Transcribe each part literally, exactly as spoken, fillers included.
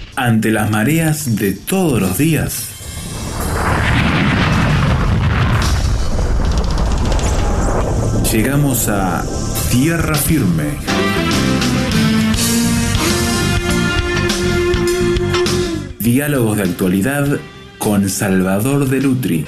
Ante las mareas de todos los días, llegamos a Tierra Firme. Diálogos de actualidad con Salvador de Lutri.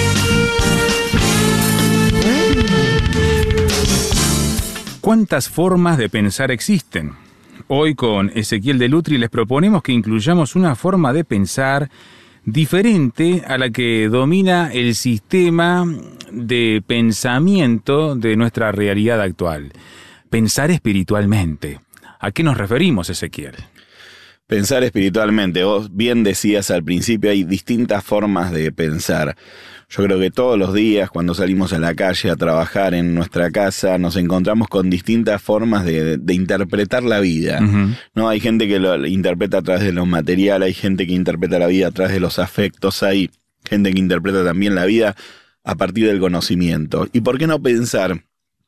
¿Cuántas formas de pensar existen? Hoy con Ezequiel de Lutri les proponemos que incluyamos una forma de pensar diferente a la que domina el sistema de pensamiento de nuestra realidad actual. Pensar espiritualmente. ¿A qué nos referimos, Ezequiel? Pensar espiritualmente. Vos bien decías al principio, hay distintas formas de pensar. Yo creo que todos los días cuando salimos a la calle a trabajar en nuestra casa nos encontramos con distintas formas de, de interpretar la vida. Uh-huh. ¿No? Hay gente que lo interpreta a través de lo material, hay gente que interpreta la vida a través de los afectos, hay gente que interpreta también la vida a partir del conocimiento. ¿Y por qué no pensar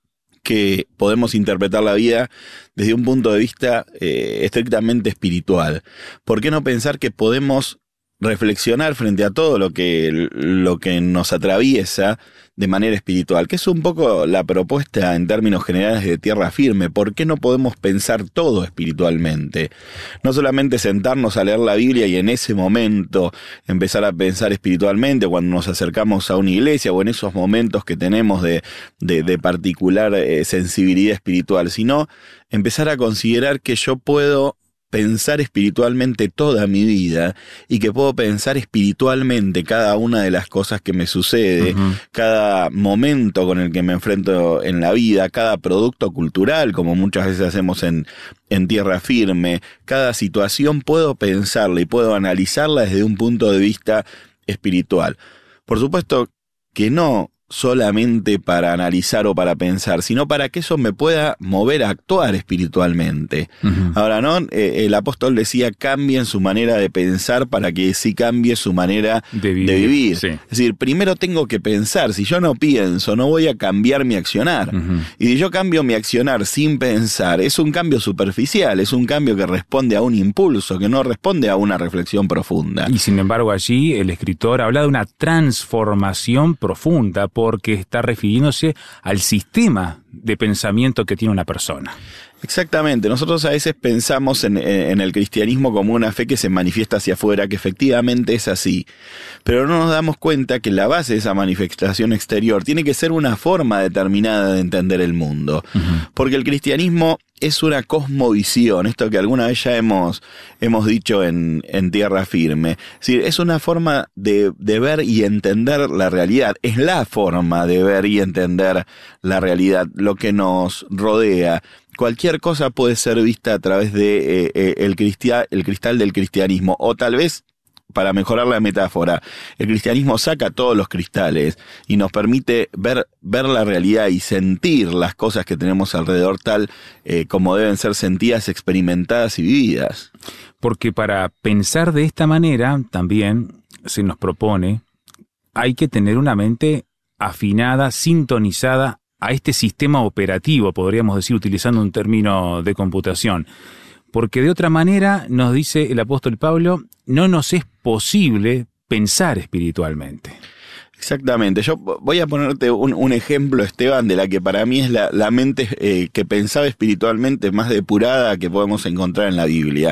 que podemos interpretar la vida desde un punto de vista eh, estrictamente espiritual? ¿Por qué no pensar que podemos reflexionar frente a todo lo que, lo que nos atraviesa de manera espiritual? Que es un poco la propuesta en términos generales de Tierra Firme. ¿Por qué no podemos pensar todo espiritualmente? No solamente sentarnos a leer la Biblia y en ese momento empezar a pensar espiritualmente cuando nos acercamos a una iglesia o en esos momentos que tenemos de, de, de particular eh, sensibilidad espiritual, sino empezar a considerar que yo puedo pensar espiritualmente toda mi vida y que puedo pensar espiritualmente cada una de las cosas que me sucede, uh-huh. cada momento con el que me enfrento en la vida, cada producto cultural, como muchas veces hacemos en, en Tierra Firme, cada situación puedo pensarla y puedo analizarla desde un punto de vista espiritual. Por supuesto que no solamente para analizar o para pensar, sino para que eso me pueda mover a actuar espiritualmente. Uh-huh. Ahora, ¿no? Eh, el apóstol decía, cambien su manera de pensar para que sí cambie su manera de vivir. De vivir. Sí. Es decir, primero tengo que pensar. Si yo no pienso, no voy a cambiar mi accionar. Uh-huh. Y si yo cambio mi accionar sin pensar, es un cambio superficial, es un cambio que responde a un impulso, que no responde a una reflexión profunda. Y sin embargo, allí el escritor habla de una transformación profunda, porque está refiriéndose al sistema de pensamiento que tiene una persona. Exactamente. Nosotros a veces pensamos en, en el cristianismo como una fe que se manifiesta hacia afuera, que efectivamente es así. Pero no nos damos cuenta que la base de esa manifestación exterior tiene que ser una forma determinada de entender el mundo. Uh-huh. Porque el cristianismo es una cosmovisión, esto que alguna vez ya hemos, hemos dicho en, en Tierra Firme. Es decir, es una forma de, de ver y entender la realidad. Es la forma de ver y entender la realidad, lo que nos rodea. Cualquier cosa puede ser vista a través de eh, eh, el, cristia, el cristal del cristianismo, o tal vez, para mejorar la metáfora, el cristianismo saca todos los cristales y nos permite ver, ver la realidad y sentir las cosas que tenemos alrededor tal eh, como deben ser sentidas, experimentadas y vividas. Porque para pensar de esta manera también se nos propone, hay que tener una mente afinada, sintonizada a este sistema operativo, podríamos decir, utilizando un término de computación. Porque de otra manera, nos dice el apóstol Pablo, no nos es posible pensar espiritualmente. Exactamente. Yo voy a ponerte un, un ejemplo, Esteban, de la que para mí es la, la mente eh, que pensaba espiritualmente más depurada que podemos encontrar en la Biblia.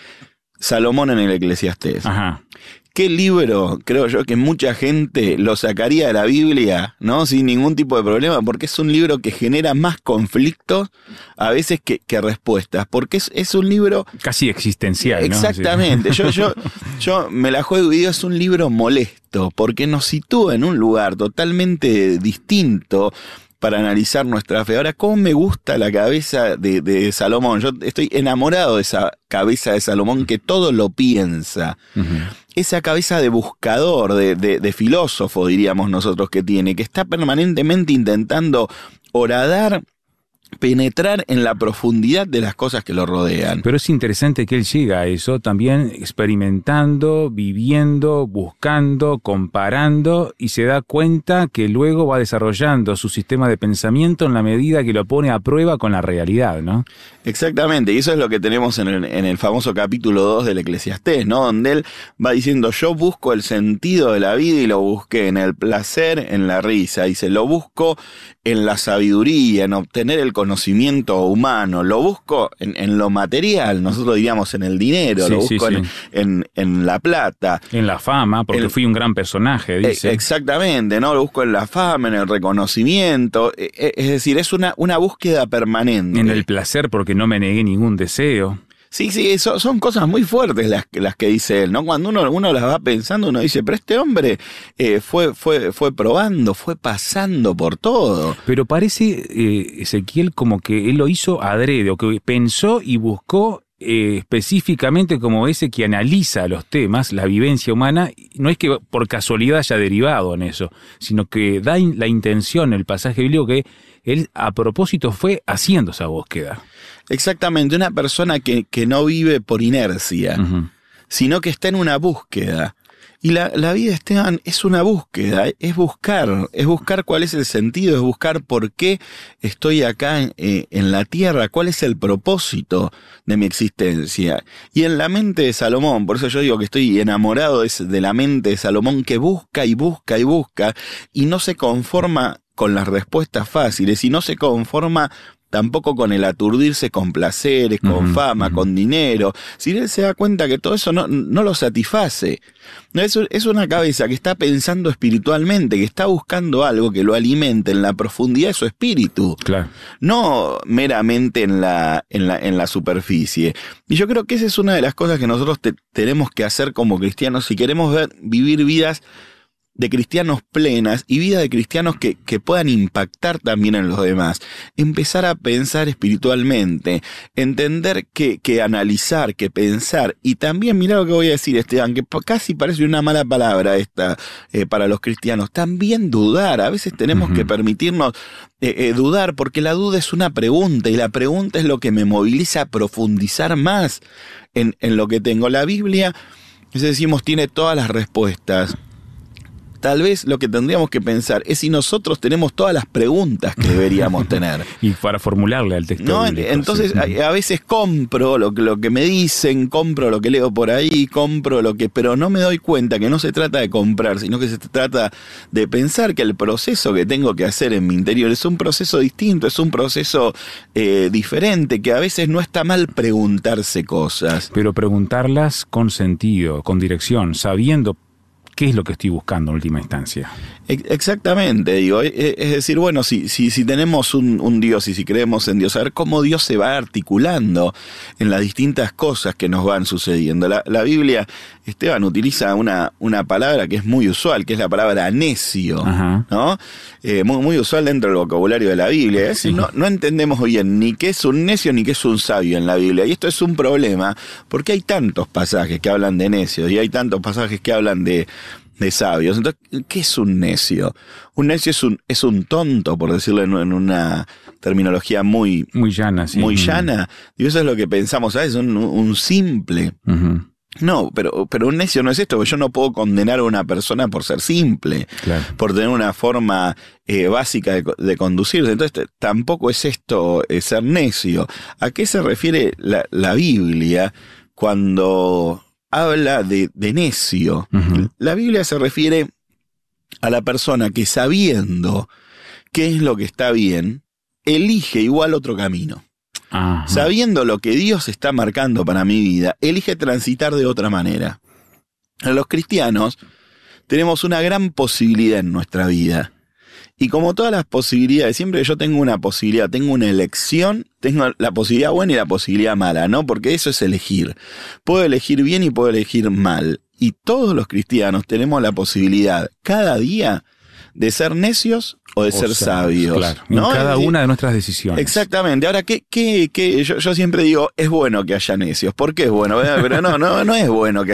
Salomón en el Eclesiastés. Ajá. ¿Qué libro, creo yo, que mucha gente lo sacaría de la Biblia, ¿no? Sin ningún tipo de problema, porque es un libro que genera más conflictos a veces que, que respuestas, porque es, es un libro casi existencial, ¿no? Exactamente. Yo, yo, yo me la juego y digo, es un libro molesto, porque nos sitúa en un lugar totalmente distinto para analizar nuestra fe. Ahora, ¿cómo me gusta la cabeza de, de Salomón? Yo estoy enamorado de esa cabeza de Salomón que todo lo piensa. Uh-huh. Esa cabeza de buscador, de, de, de filósofo, diríamos nosotros, que tiene, que está permanentemente intentando horadar penetrar en la profundidad de las cosas que lo rodean. Pero es interesante que él llega a eso también experimentando, viviendo, buscando, comparando, y se da cuenta que luego va desarrollando su sistema de pensamiento en la medida que lo pone a prueba con la realidad, ¿no? Exactamente, y eso es lo que tenemos en el, en el famoso capítulo dos del Eclesiastés, ¿no? Donde él va diciendo, yo busco el sentido de la vida y lo busqué en el placer, en la risa. Dice, lo busco en la sabiduría, en obtener el conocimiento humano, lo busco en, en lo material, nosotros diríamos en el dinero, Sí, lo sí, busco sí. En, en, en la plata. En la fama, porque El- fui un gran personaje, dice. Eh, Exactamente, ¿no? Lo busco en la fama, en el reconocimiento, eh, eh, es decir, es una, una búsqueda permanente. En el placer, porque no me negué ningún deseo. Sí, sí, son, son cosas muy fuertes las, las que dice él, ¿no? Cuando uno, uno las va pensando, uno dice, pero este hombre eh, fue, fue, fue probando, fue pasando por todo. Pero parece, eh, Ezequiel, como que él lo hizo adrede, o que pensó y buscó eh, específicamente como ese que analiza los temas, la vivencia humana. No es que por casualidad haya derivado en eso, sino que da in- la intención, el pasaje bíblico, que él a propósito fue haciendo esa búsqueda. Exactamente, una persona que, que no vive por inercia, Ujú. sino que está en una búsqueda. Y la, la vida, Esteban, es una búsqueda, es buscar, es buscar cuál es el sentido, es buscar por qué estoy acá en, eh, en la tierra, cuál es el propósito de mi existencia. Y en la mente de Salomón, por eso yo digo que estoy enamorado de, ese- de la mente de Salomón, que busca y busca y busca, y no se conforma con las respuestas fáciles, y no se conforma tampoco con el aturdirse con placeres, con Ujú, fama, ujú. con dinero. Si él se da cuenta que todo eso no, no lo satisface. No, Es, es una cabeza que está pensando espiritualmente, que está buscando algo que lo alimente en la profundidad de su espíritu, Claro. no meramente en la, en la, en la superficie. Y yo creo que esa es una de las cosas que nosotros te- tenemos que hacer como cristianos si queremos ver, vivir vidas de cristianos plenas y vida de cristianos que, que puedan impactar también en los demás. Empezar a pensar espiritualmente, entender que, que analizar, que pensar, y también, mira lo que voy a decir, Esteban, que casi parece una mala palabra esta eh, para los cristianos, también dudar. A veces tenemos Ujú. que permitirnos eh, eh, dudar, porque la duda es una pregunta, y la pregunta es lo que me moviliza a profundizar más en, en lo que tengo. La Biblia, es decimos, tiene todas las respuestas. Tal vez lo que tendríamos que pensar es si nosotros tenemos todas las preguntas que deberíamos tener. Y para formularle al texto ¿No? bíblico, Entonces sí. a, a veces compro lo, que- lo que me dicen, compro lo que leo por ahí, compro lo que... Pero no me doy cuenta que no se trata de comprar, sino que se trata de pensar que el proceso que tengo que hacer en mi interior es un proceso distinto, es un proceso eh, diferente, que a veces no está mal preguntarse cosas. Pero preguntarlas con sentido, con dirección, sabiendo qué es lo que estoy buscando en última instancia. Ex- Exactamente, digo, es es decir, bueno, si, si, si tenemos un, un Dios y si creemos en Dios, a ver cómo Dios se va articulando en las distintas cosas que nos van sucediendo. La, la Biblia, Esteban, utiliza una, una palabra que es muy usual, que es la palabra necio, Ajá. ¿no? Eh, muy, muy usual dentro del vocabulario de la Biblia. Es decir, Sí. no, no entendemos bien ni qué es un necio ni qué es un sabio en la Biblia. Y esto es un problema porque hay tantos pasajes que hablan de necios y hay tantos pasajes que hablan de de sabios. Entonces, ¿qué es un necio? Un necio es un, es un tonto, por decirlo en, en una terminología muy, Muy llana, sí. muy Ujú. llana. Y eso es lo que pensamos, ¿sabes? Un, un simple. Ujú. No, pero, pero un necio no es esto, porque yo no puedo condenar a una persona por ser simple, Claro. por tener una forma eh, básica de, de conducirse. Entonces, t- tampoco es esto eh, ser necio. ¿A qué se refiere la, la Biblia cuando habla de, de necio? Ujú. La Biblia se refiere a la persona que, sabiendo qué es lo que está bien, elige igual otro camino. Ajá. Sabiendo lo que Dios está marcando para mi vida, elige transitar de otra manera. Los cristianos tenemos una gran posibilidad en nuestra vida. Y como todas las posibilidades, siempre que yo tengo una posibilidad, tengo una elección, tengo la posibilidad buena y la posibilidad mala, ¿no? Porque eso es elegir. Puedo elegir bien y puedo elegir mal. Y todos los cristianos tenemos la posibilidad, cada día, de ser necios o de O ser sea, sabios. Claro. ¿no? En cada Es decir, una de nuestras decisiones. exactamente. Ahora, ¿qué, qué, qué? Yo, yo siempre digo, es bueno que haya necios. ¿Por qué es bueno? Pero no, no, no es bueno que